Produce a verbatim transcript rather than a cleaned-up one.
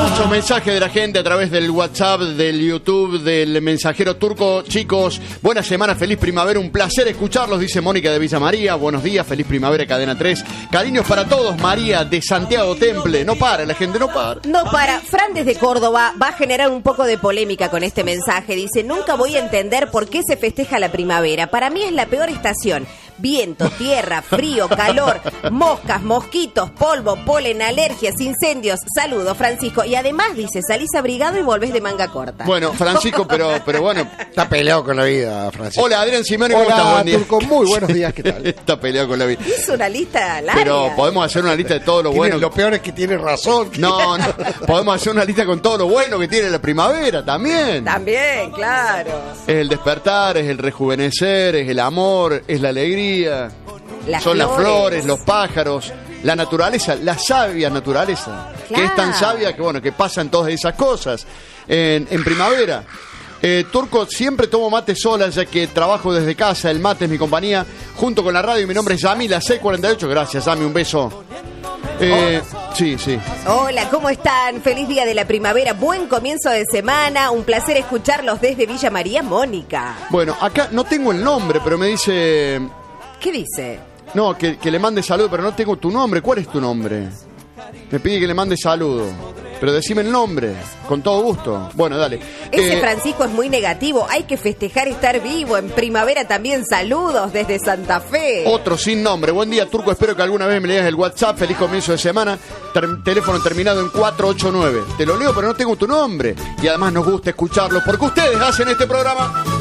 Muchos mensajes de la gente a través del WhatsApp, del YouTube, del mensajero turco. Chicos, buena semana, feliz primavera, un placer escucharlos, dice Mónica de Villa María. Buenos días, feliz primavera, Cadena tres. Cariños para todos, María de Santiago Temple. No para, la gente no para. No para. Fran desde Córdoba va a generar un poco de polémica con este mensaje. Dice, nunca voy a entender por qué se festeja la primavera. Para mí es la peor estación. Viento, tierra, frío, calor, moscas, mosquitos, polvo, polen, alergias, incendios. Saludos, Francisco. Y además, dice, salís abrigado y volvés de manga corta. Bueno, Francisco, pero, pero bueno. Está peleado con la vida, Francisco. Hola, Adrián Simone, ¿cómo estás? Hola, Buen día. Turco, muy buenos días, ¿qué tal? Está peleado con la vida. Hizo una lista larga. Pero podemos hacer una lista de todo lo Tiene- bueno. Lo peor es que tiene razón. No, no. Podemos hacer una lista con todo lo bueno que tiene la primavera también. También, claro. Es el despertar, es el rejuvenecer, es el amor, es la alegría. Las Son las flores. flores, los pájaros, la naturaleza, la sabia naturaleza, que es tan Claro. sabia que bueno, que pasan todas esas cosas en, en primavera. Eh, Turco, siempre tomo mate sola, ya que trabajo desde casa, el mate es mi compañía, junto con la radio. Mi nombre es Yami, la C cuarenta y ocho. Gracias, Yami, un beso. Eh, sí, sí. Hola, ¿cómo están? Feliz día de la primavera, buen comienzo de semana, un placer escucharlos desde Villa María, Mónica. Bueno, acá no tengo el nombre, pero me dice... ¿Qué dice? No, que, que le mande saludo, pero no tengo tu nombre. ¿Cuál es tu nombre? Me pide que le mande saludo. Pero decime el nombre, con todo gusto. Bueno, dale. Ese Eh, Francisco es muy negativo, hay que festejar estar vivo, en primavera también saludos desde Santa Fe. Otro sin nombre. Buen día, Turco. Espero que alguna vez me leas el WhatsApp. Feliz comienzo de semana. Ter- teléfono terminado en cuatro ocho nueve. Te lo leo, pero no tengo tu nombre. Y además nos gusta escucharlo porque ustedes hacen este programa.